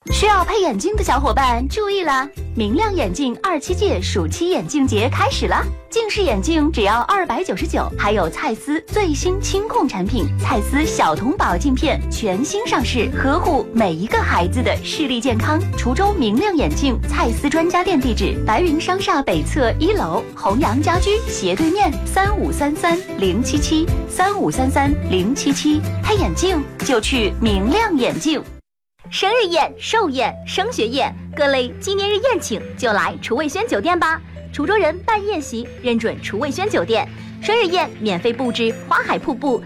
需要配眼镜的小伙伴注意啦！明亮眼镜27届暑期眼镜节开始啦！近视眼镜只要299，还有蔡司最新清控产品蔡司小童宝镜片全新上市，呵护每一个孩子的视力健康。滁州明亮眼镜蔡司专家店地址：白云商厦北侧1楼，弘阳家居斜对面，3533-077，3533-077。配眼镜就去明亮眼镜。 生日宴、寿宴、升学宴，各类纪念日宴请就来楚味轩酒店吧。滁州人办宴席，认准楚味轩酒店。生日宴免费布置花海瀑布